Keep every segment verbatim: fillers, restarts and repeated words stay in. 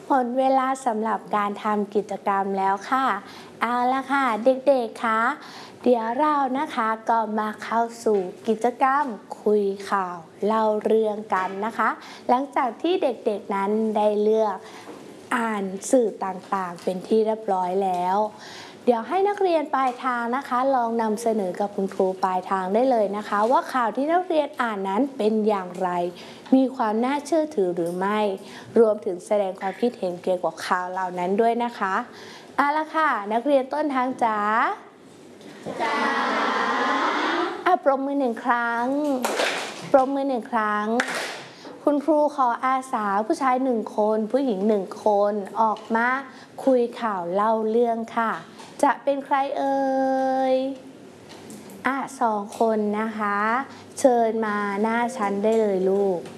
หมดเวลาสำหรับการทำกิจกรรมแล้วค่ะเอาละค่ะเด็กๆคะเดี๋ยวเรานะคะก็มาเข้าสู่กิจกรรมคุยข่าวเล่าเรื่องกันนะคะหลังจากที่เด็กๆนั้นได้เลือกอ่านสื่อต่างๆเป็นที่เรียบร้อยแล้วเดี๋ยวให้นักเรียนปลายทางนะคะลองนำเสนอกับคุณครูปลายทางได้เลยนะคะว่าข่าวที่นักเรียนอ่านนั้นเป็นอย่างไรมีความน่าเชื่อถือหรือไม่รวมถึงแสดงความคิดเห็นเกี่ยวกับข่าวเหล่านั้นด้วยนะคะเอาละค่ะนักเรียนต้นทางจ๋าจ๋าอ่ะปรบมือหนึ่งครั้งปรบมือหนึ่งครั้งคุณครูขออาสาผู้ชายหนึ่งคนผู้หญิงหนึ่งคนออกมาคุยข่าวเล่าเรื่องค่ะจะเป็นใครเอ่ยอ่ะสองคนนะคะเชิญมาหน้าชั้นได้เลยลูก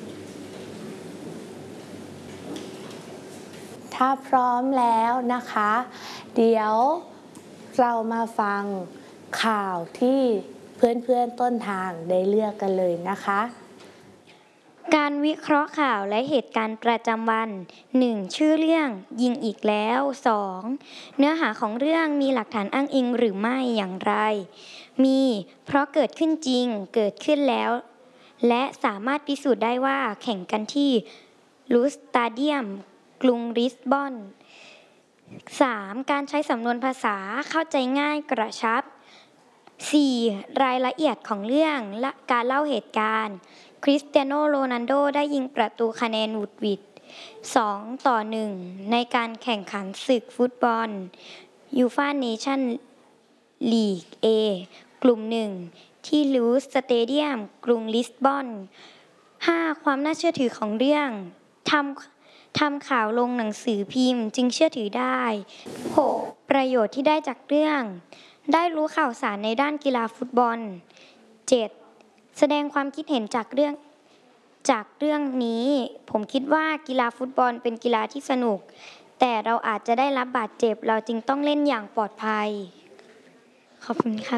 ถ้าพร้อมแล้วนะคะเดี๋ยวเรามาฟังข่าวที่เพื่อนๆต้นทางได้เลือกกันเลยนะคะการวิเคราะห์ข่าวและเหตุการณ์ประจำวัน หนึ่ง. ชื่อเรื่องยิงอีกแล้ว สอง. เนื้อหาของเรื่องมีหลักฐานอ้างอิงหรือไม่อย่างไรมีเพราะเกิดขึ้นจริงเกิดขึ้นแล้วและสามารถพิสูจน์ได้ว่าแข่งกันที่ลูสตาเดียมกรุงลิสบอน สาม. การใช้สำนวนภาษาเข้าใจง่ายกระชับ สี่. รายละเอียดของเรื่องและการเล่าเหตุการณ์คริสเตียโนโรนัลโดได้ยิงประตูคะแนนวุดวิด สอง ต่อ หนึ่ง ในการแข่งขันศึกฟุตบอลยูฟ่าเนชั่นลีก เอ กลุ่มหนึ่งที่ลูสสเตเดียมกรุงลิสบอน ห้า. ความน่าเชื่อถือของเรื่องทำทำข่าวลงหนังสือพิมพ์จึงเชื่อถือได้ หก. ประโยชน์ที่ได้จากเรื่องได้รู้ข่าวสารในด้านกีฬาฟุตบอล เจ็ด. แสดงความคิดเห็นจากเรื่องจากเรื่องนี้ผมคิดว่ากีฬาฟุตบอลเป็นกีฬาที่สนุกแต่เราอาจจะได้รับบาดเจ็บเราจึงต้องเล่นอย่างปลอดภัยขอบคุณครับ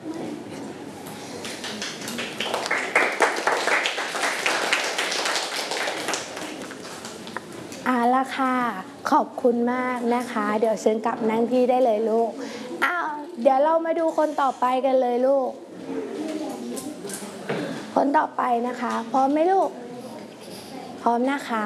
เอาละค่ะขอบคุณมากนะคะเดี๋ยวเชิญกลับนั่งที่ได้เลยลูกอ้าวเดี๋ยวเรามาดูคนต่อไปกันเลยลูกคนต่อไปนะคะพร้อมไหมลูกพร้อมนะคะ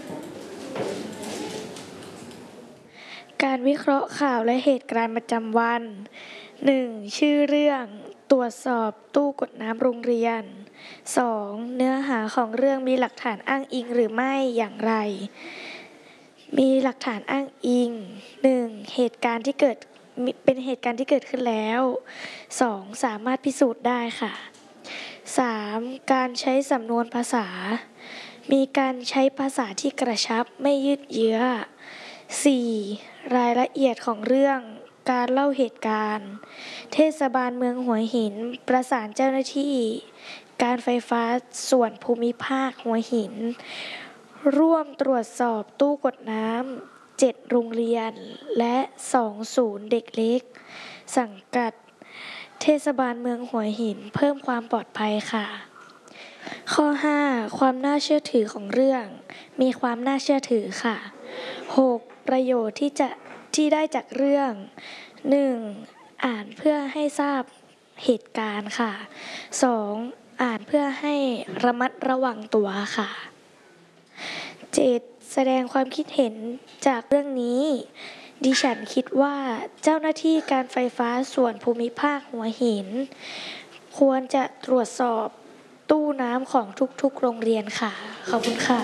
การวิเคราะห์ข่าวและเหตุการณ์ประจำวัน หนึ่ง. ชื่อเรื่องตรวจสอบตู้กดน้ำโรงเรียน สอง. เนื้อหาของเรื่องมีหลักฐานอ้างอิงหรือไม่อย่างไรมีหลักฐานอ้างอิง หนึ่ง. เหตุการณ์ที่เกิดเป็นเหตุการณ์ที่เกิดขึ้นแล้ว สอง. สามารถพิสูจน์ได้ค่ะ สาม. การใช้สำนวนภาษามีการใช้ภาษาที่กระชับไม่ยืดเยื้อ สี่. รายละเอียดของเรื่องการเล่าเหตุการณ์เทศบาลเมืองหัวหินประสานเจ้าหน้าที่การไฟฟ้าส่วนภูมิภาคหัวหินร่วมตรวจสอบตู้กดน้ำเจ็ดโรงเรียนและสองศูนย์เด็กเล็กสังกัดเทศบาลเมืองหัวหินเพิ่มความปลอดภัยค่ะข้อห้าความน่าเชื่อถือของเรื่องมีความน่าเชื่อถือค่ะหกประโยชน์ที่จะที่ได้จากเรื่อง หนึ่ง. อ่านเพื่อให้ทราบเหตุการณ์ค่ะ สอง. อ่านเพื่อให้ระมัดระวังตัวค่ะ เจ็ด. แสดงความคิดเห็นจากเรื่องนี้ดิฉันคิดว่าเจ้าหน้าที่การไฟฟ้าส่วนภูมิภาคหัวหินควรจะตรวจสอบตู้น้ำของทุกๆโรงเรียนค่ะขอบคุณค่ะ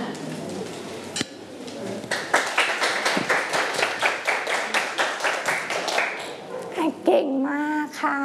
เก่งมากค่ะ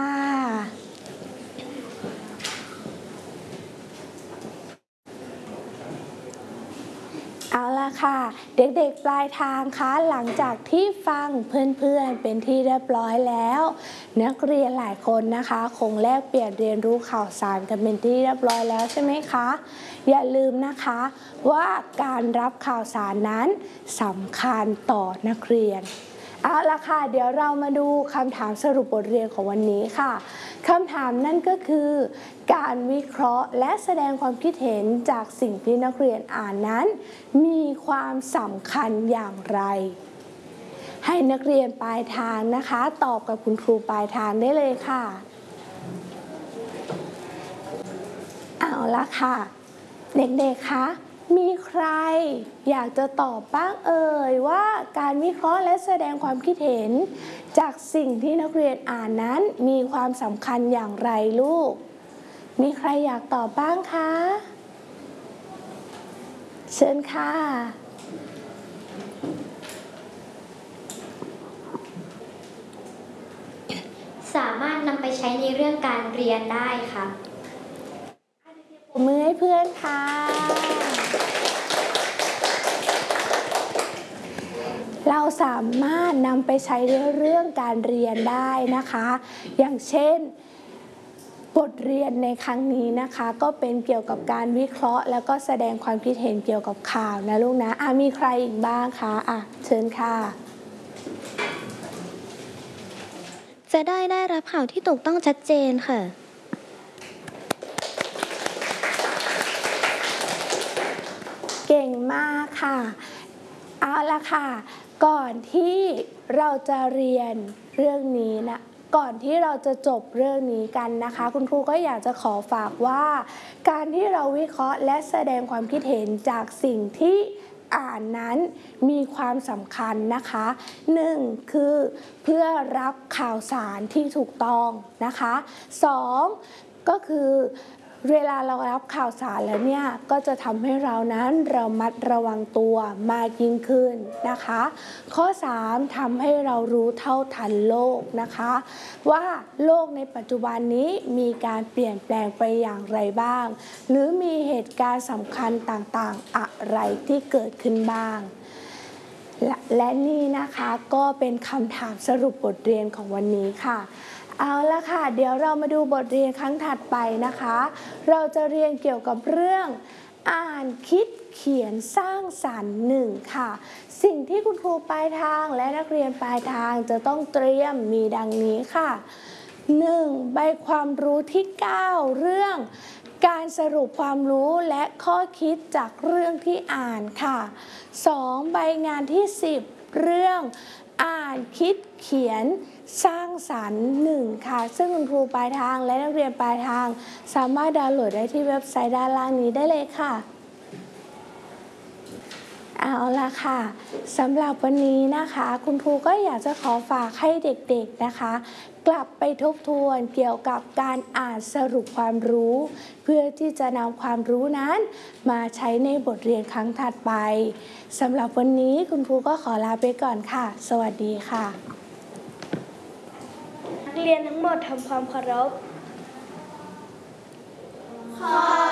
เอาล่ะค่ะเด็กๆปลายทางคะหลังจากที่ฟังเพื่อนๆเป็นที่เรียบร้อยแล้วนักเรียนหลายคนนะคะคงแลกเปลี่ยนเรียนรู้ข่าวสารกันเป็นที่เรียบร้อยแล้วใช่ไหมคะอย่าลืมนะคะว่าการรับข่าวสารนั้นสำคัญต่อนักเรียนเอาละค่ะเดี๋ยวเรามาดูคำถามสรุปบทเรียนของวันนี้ค่ะคำถามนั่นก็คือการวิเคราะห์และแสดงความคิดเห็นจากสิ่งที่นักเรียนอ่านนั้นมีความสำคัญอย่างไรให้นักเรียนปลายทางนะคะตอบกับคุณครูปลายทางได้เลยค่ะเอาละค่ะเด็กๆคะมีใครอยากจะตอบบ้างเอ่ยว่าการวิเคราะห์และแสดงความคิดเห็นจากสิ่งที่นักเรียนอ่านนั้นมีความสำคัญอย่างไรลูกมีใครอยากตอบบ้างคะเชิญค่ะสามารถนำไปใช้ในเรื่องการเรียนได้ค่ะปรบมือให้เพื่อนค่ะเราสามารถนำไปใช้ในเรื่องการเรียนได้นะคะอย่างเช่นบทเรียนในครั้งนี้นะคะก็เป็นเกี่ยวกับการวิเคราะห์แล้วก็แสดงความคิดเห็นเกี่ยวกับข่าวนะลูกนะอ่ะมีใครอีกบ้างคะอ่ะเชิญค่ะจะได้ได้รับข่าวที่ถูกต้องชัดเจนค่ะเก่งมากค่ะเอาละค่ะก่อนที่เราจะเรียนเรื่องนี้นะก่อนที่เราจะจบเรื่องนี้กันนะคะคุณครูก็อยากจะขอฝากว่าการที่เราวิเคราะห์และแสดงความคิดเห็นจากสิ่งที่อ่านนั้นมีความสำคัญนะคะหนึ่งคือเพื่อรับข่าวสารที่ถูกต้องนะคะสองก็คือเวลาเรารับข่าวสารแล้วเนี่ยก็จะทำให้เรานั้นระมัดระวังตัวมากยิ่งขึ้นนะคะข้อสามทำให้เรารู้เท่าทันโลกนะคะว่าโลกในปัจจุบันนี้มีการเปลี่ยนแปลงไปอย่างไรบ้างหรือมีเหตุการณ์สำคัญต่างๆอะไรที่เกิดขึ้นบ้างและและนี่นะคะก็เป็นคำถามสรุปบทเรียนของวันนี้ค่ะเอาละค่ะเดี๋ยวเรามาดูบทเรียนครั้งถัดไปนะคะเราจะเรียนเกี่ยวกับเรื่องอ่านคิดเขียนสร้างสรรค์หนึ่งค่ะสิ่งที่คุณครูปลายทางและนักเรียนปลายทางจะต้องเตรียมมีดังนี้ค่ะหนึ่งใบความรู้ที่เก้าเรื่องการสรุปความรู้และข้อคิดจากเรื่องที่อ่านค่ะสองใบงานที่สิบเรื่องอ่านคิดเขียนสร้างสรรค์หนึ่งค่ะซึ่งคุณครูปลายทางและนักเรียนปลายทางสามารถดาวน์โหลดได้ที่เว็บไซต์ด้านล่างนี้ได้เลยค่ะเอาละค่ะสำหรับวันนี้นะคะคุณครูก็อยากจะขอฝากให้เด็กๆนะคะกลับไปทบทวนเกี่ยวกับการอ่านสรุปความรู้เพื่อที่จะนำความรู้นั้นมาใช้ในบทเรียนครั้งถัดไปสำหรับวันนี้คุณครูก็ขอลาไปก่อนค่ะสวัสดีค่ะนักเรียนทั้งหมดทำความเคารพขอ